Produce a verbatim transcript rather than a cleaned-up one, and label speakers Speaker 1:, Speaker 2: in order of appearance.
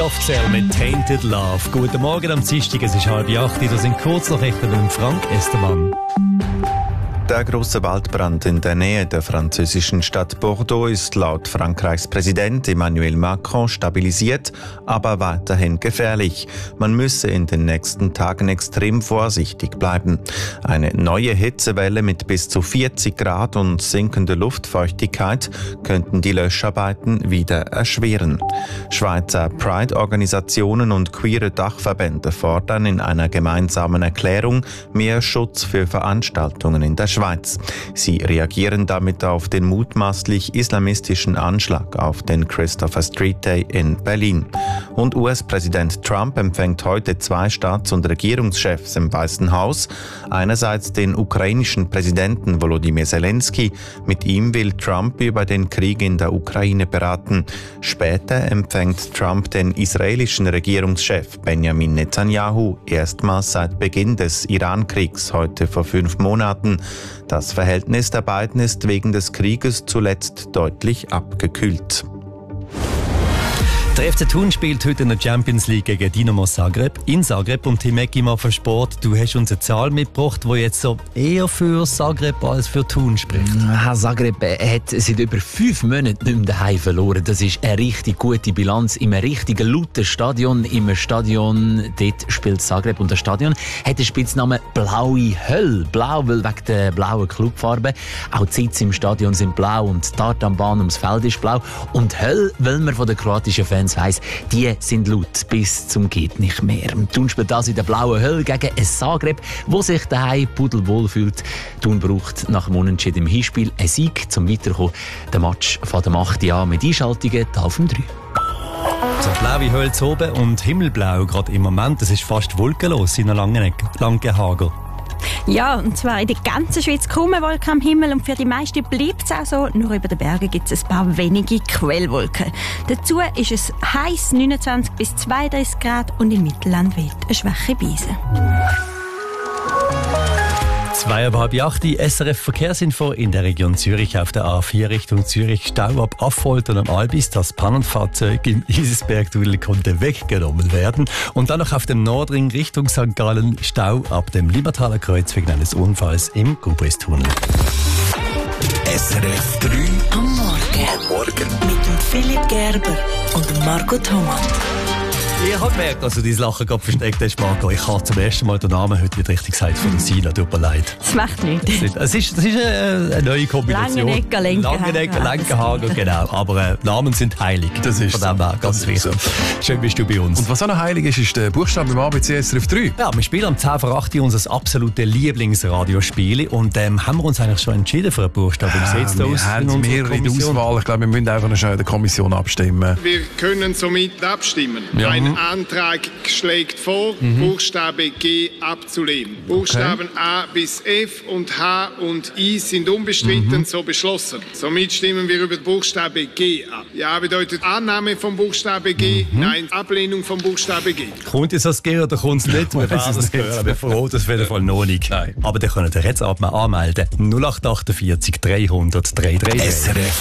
Speaker 1: Offiziell mit Tainted Love. Guten Morgen am Dienstag, es ist halb acht. Das sind Kurznachrichten mit Frank Estermann.
Speaker 2: Der grosse Waldbrand in der Nähe der französischen Stadt Bordeaux ist laut Frankreichs Präsident Emmanuel Macron stabilisiert, aber weiterhin gefährlich. Man müsse in den nächsten Tagen extrem vorsichtig bleiben. Eine neue Hitzewelle mit bis zu vierzig Grad und sinkender Luftfeuchtigkeit könnten die Löscharbeiten wieder erschweren. Schweizer Pride-Organisationen und queere Dachverbände fordern in einer gemeinsamen Erklärung mehr Schutz für Veranstaltungen in der Schweiz. Sie reagieren damit auf den mutmaßlich islamistischen Anschlag auf den Christopher Street Day in Berlin. Und U S-Präsident Trump empfängt heute zwei Staats- und Regierungschefs im Weißen Haus. Einerseits den ukrainischen Präsidenten Volodymyr Zelensky. Mit ihm will Trump über den Krieg in der Ukraine beraten. Später empfängt Trump den israelischen Regierungschef Benjamin Netanyahu erstmals seit Beginn des Iran-Kriegs, heute vor fünf Monaten. Das Verhältnis der beiden ist wegen des Krieges zuletzt deutlich abgekühlt.
Speaker 1: Der F C Thun spielt heute in der Champions League gegen Dinamo Zagreb in Zagreb. Und Tim Eckimann von Sport, du hast uns eine Zahl mitgebracht, die jetzt so eher für Zagreb als für Thun spricht.
Speaker 3: Ja, Zagreb hat seit über fünf Monaten nicht mehr daheim verloren. Das ist eine richtig gute Bilanz im richtigen lauten Stadion. Im Stadion, dort spielt Zagreb. Und das Stadion hat den Spitznamen Blaue Hölle. Blau, weil wegen der blauen Clubfarbe. Auch die Sitze im Stadion sind blau und die Tartanbahn ums Feld ist blau. Und Hölle, weil man von den kroatischen Fans weiss, die sind laut bis zum geht nicht mehr. Thun spielt das in der blauen Hölle gegen ein Zagreb, wo sich daheim pudelwohl fühlt. Thun braucht nach dem Unentschieden im Hinspiel einen Sieg zum Weiterkommen. Der Match von dem acht Jahr mit Einschaltungen auf dem drei.
Speaker 1: So blaue Hölle zu oben und himmelblau gerade im Moment. Es ist fast wolkenlos in einer langen Langenhager.
Speaker 4: Ja, und zwar in der ganzen Schweiz kaum eine Wolke am Himmel und für die meisten bleibt es auch so. Nur über den Bergen gibt es ein paar wenige Quellwolken. Dazu ist es heiß, neunundzwanzig bis zweiunddreißig Grad und im Mittelland weht eine schwache Brise.
Speaker 1: Zwei ab halb acht, die S R F-Verkehrsinfo in der Region Zürich auf der A vier Richtung Zürich. Stau ab Affoltern am Albis. Das Pannenfahrzeug im Isisbergtunnel konnte weggenommen werden. Und dann noch auf dem Nordring Richtung Sankt Gallen. Stau ab dem Limmertaler Kreuz wegen eines Unfalls im Gubristunnel.
Speaker 5: S R F drei am Morgen. Am Morgen. Mit dem Philipp Gerber und dem Marco Thomas.
Speaker 1: Ich habe gemerkt, dass du dein Lachen gerade versteckt hast, Marco. Ich habe zum ersten Mal den Namen heute nicht richtig gesagt von Sina. Tut mir leid.
Speaker 4: Das macht nichts.
Speaker 1: Das ist, das ist eine, eine neue Kombination.
Speaker 4: Langenecker, Lenkenhagen.
Speaker 1: Langenecker, Lenkenhagen, genau. Aber äh, Namen sind heilig.
Speaker 6: Das ist
Speaker 1: von dem her ganz wichtig. So. Schön bist du bei uns.
Speaker 6: Und was auch noch heilig ist, ist der Buchstabe im A B C S R F drei.
Speaker 1: Ja, wir spielen am zehn vor acht unser absolutes Lieblingsradiospiel. Und ähm, haben wir uns eigentlich schon entschieden für einen Buchstaben?
Speaker 6: Ja,
Speaker 1: Wie sieht's
Speaker 6: wir
Speaker 1: aus
Speaker 6: haben mehrere in der Auswahl. Ich glaube, wir müssen einfach noch schnell in der Kommission abstimmen.
Speaker 7: Wir können somit abstimmen.
Speaker 6: Ja.
Speaker 7: Ein Antrag schlägt vor, mhm. Buchstabe G abzulehnen. Buchstaben okay. A bis F und H und I sind unbestritten, mhm. so beschlossen. Somit stimmen wir über Buchstabe G ab. Ja bedeutet Annahme vom Buchstabe G, mhm. nein, Ablehnung vom Buchstabe G.
Speaker 1: Kommt jetzt das G oder kommt es nicht? Wir werden es hören. Wir verraten es auf jeden Fall noch nicht. Nein. Aber dann könnt ihr jetzt anmelden. null acht acht vier dreihundert dreihundertdreiunddreißig.